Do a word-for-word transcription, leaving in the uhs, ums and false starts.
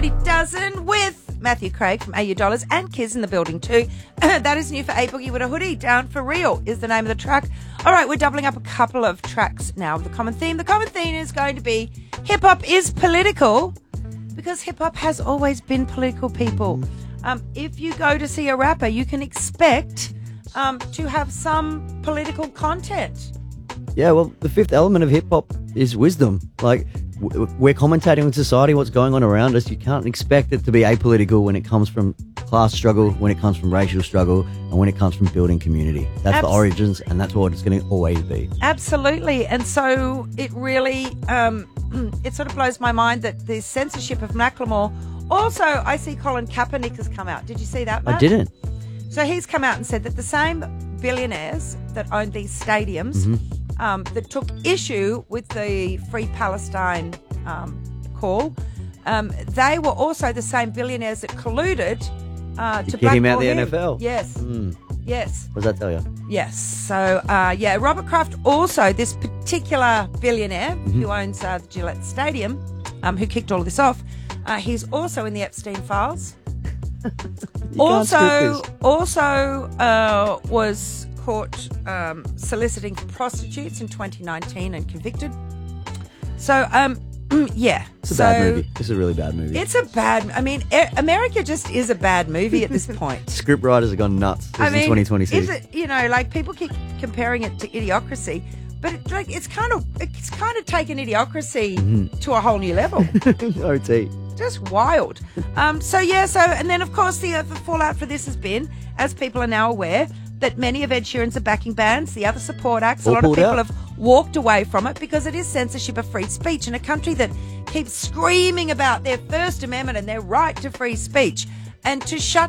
Dozen with Matthew Craig from A U Dollars and Kiz in the building too. That is new for A Boogie with a Hoodie. Down for Real is the name of the track. All right, we're doubling up a couple of tracks now with the common theme. The common theme is going to be hip hop is political because hip hop has always been political, people. Um, if you go to see a rapper, you can expect um, to have some political content. Yeah, well, the fifth element of hip hop is wisdom. Like, w- we're commentating on society, what's going on around us. You can't expect it to be apolitical when it comes from class struggle, when it comes from racial struggle, and when it comes from building community. That's Abs- the origins, and that's what it's going to always be. Absolutely. And so it really, um, it sort of blows my mind that the censorship of Macklemore. Also, I see Colin Kaepernick has come out. Did you see that, Matt? I didn't. So he's come out and said that the same billionaires that owned these stadiums, mm-hmm. um, that took issue with the Free Palestine um, call, um, they were also the same billionaires that colluded uh, to, to get him out of the him. N F L. Yes. Mm. Yes. What does that tell you? Yes. So, uh, yeah, Robert Kraft also, this particular billionaire mm-hmm. who owns uh, the Gillette Stadium, um, who kicked all of this off, uh, he's also in the Epstein files. also, also uh, was caught um, soliciting for prostitutes in twenty nineteen and convicted. So, um, yeah. It's a so, bad movie. It's a really bad movie. It's a bad... I mean, America just is a bad movie at this point. Script writers have gone nuts. This I is mean, in twenty twenty-six. Is it, you know, like people keep comparing it to Idiocracy, but it, like it's kind of it's kind of taken Idiocracy mm-hmm. to a whole new level. O T. Just wild. Um, so yeah, so and then of course the, uh, the fallout for this has been, as people are now aware, that many of Ed Sheeran's are backing bands, the other support acts, All a lot of people out. have walked away from it because it is censorship of free speech in a country that keeps screaming about their First Amendment and their right to free speech, and to shut